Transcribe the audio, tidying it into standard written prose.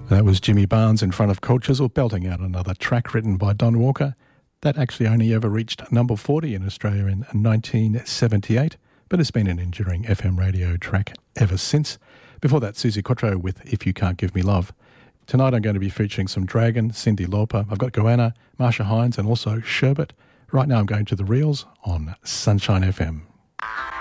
That was Jimmy Barnes in front of Cold Chisel belting out another track written by Don Walker. That actually only ever reached number 40 in Australia in 1978, but it's been an enduring FM radio track ever since. Before that, Suzi Quatro with If You Can't Give Me Love. Tonight I'm going to be featuring some Dragon, Cyndi Lauper, I've got Goanna, Marsha Hines and also Sherbet. Right now I'm going to the Reels on Sunshine FM.